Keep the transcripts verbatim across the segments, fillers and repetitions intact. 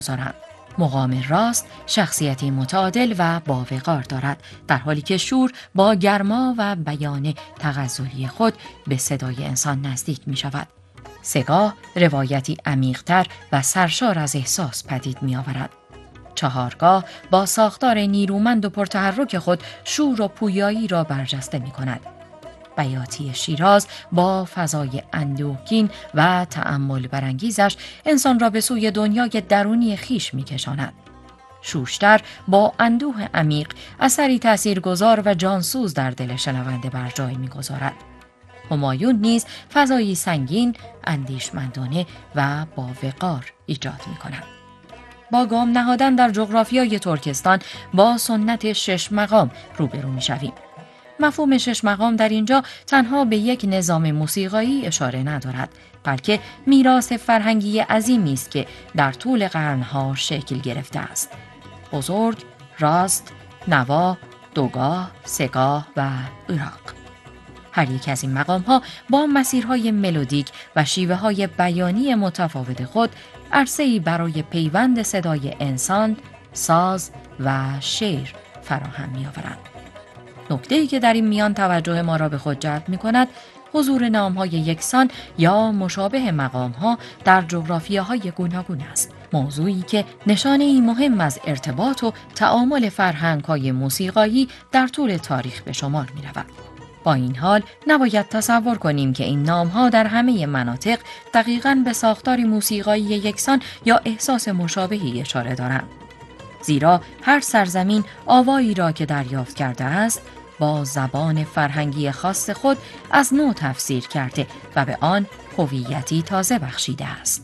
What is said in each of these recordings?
می‌گذارند. مقام راست شخصیتی متعادل و باوقار دارد، در حالی که شور با گرما و بیان تغزلی خود به صدای انسان نزدیک می شود. سگاه روایتی عمیق‌تر و سرشار از احساس پدید می آورد. چهارگاه با ساختار نیرومند و پرتحرک خود شور و پویایی را برجسته می کند. بیاتی شیراز با فضای اندوهگین و تأمل برانگیزش انسان را به سوی دنیای درونی خیش می کشاند. شوشتر با اندوه عمیق اثری تاثیرگذار و جانسوز در دل شنونده بر جای می گذارد. همایون نیز فضایی سنگین، اندیشمندانه و با وقار ایجاد می کند. با گام نهادن در جغرافیای ترکستان با سنت شش مقام روبرو می شویم. مفهوم شش مقام در اینجا تنها به یک نظام موسیقایی اشاره ندارد، بلکه میراث فرهنگی عظیمی است که در طول قرنها شکل گرفته است. بزرگ، راست، نوا، دوگاه، سگاه و عراق. هر یک از این مقام‌ها با مسیرهای ملودیک و شیوه‌های بیانی متفاوت خود عرصه‌ای برای پیوند صدای انسان، ساز و شعر فراهم می‌آورند. نکته‌ای که در این میان توجه ما را به خود جلب می‌کند، حضور نام‌های یکسان یا مشابه مقام‌ها در جغرافیاهای گوناگون است. موضوعی که نشانه‌ای مهم از ارتباط و تعامل فرهنگ‌های موسیقایی در طول تاریخ به شمار می‌رود. با این حال نباید تصور کنیم که این نام‌ها در همه مناطق دقیقاً به ساختاری موسیقایی یکسان یا احساس مشابهی اشاره دارند. زیرا هر سرزمین آوایی را که دریافت کرده است، با زبان فرهنگی خاص خود از نو تفسیر کرده و به آن هویتی تازه بخشیده است.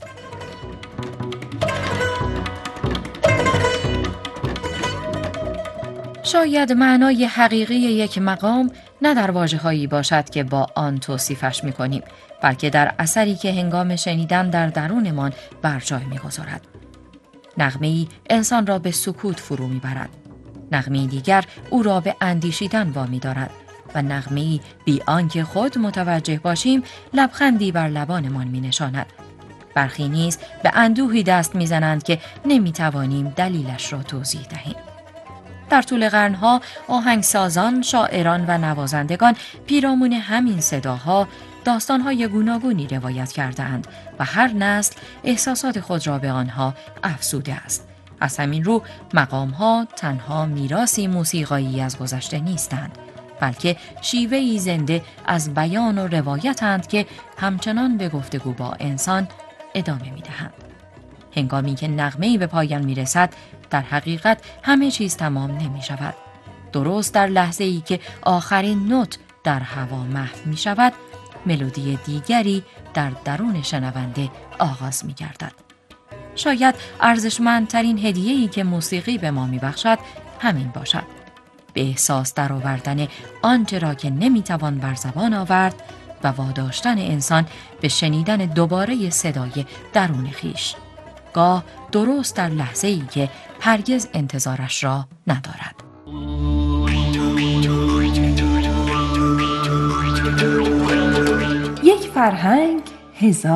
شاید معنای حقیقی یک مقام نه در واژه‌هایی باشد که با آن توصیفش می‌کنیم، بلکه در اثری که هنگام شنیدن در درونمان بر جای می‌گذارد. نغمه‌ای انسان را به سکوت فرو می‌برد. نغمه‌ای دیگر او را به اندیشیدن وامی دارد و نغمه‌ای بی آنکه خود متوجه باشیم لبخندی بر لبانمان می‌نشاند. برخی نیز به اندوهی دست می‌زنند که نمی‌توانیم دلیلش را توضیح دهیم. در طول قرنها آهنگسازان، شاعران و نوازندگان پیرامون همین صداها داستان‌های گوناگونی روایت کرده‌اند و هر نسل احساسات خود را به آنها افزوده است. از همین رو مقام‌ها تنها میراثی موسیقایی از گذشته نیستند، بلکه شیوه‌ای زنده از بیان و روایتند که همچنان به گفتگو با انسان ادامه می‌دهند. هنگامی که نغمه‌ای به پایان می‌رسد، در حقیقت همه چیز تمام نمی‌شود. درست در لحظه‌ای که آخرین نوت در هوا محو می‌شود، ملودی دیگری در درون شنونده آغاز می‌گردد. شاید ارزشمندترین هدیه‌ای که موسیقی به ما می‌بخشد همین باشد. به احساس درآوردن آنچه را که نمی‌توان بر زبان آورد و واداشتن انسان به شنیدن دوباره صدای درون خویش. گاه درست در لحظه‌ای که هرگز انتظارش را ندارد. یک فرهنگ هزار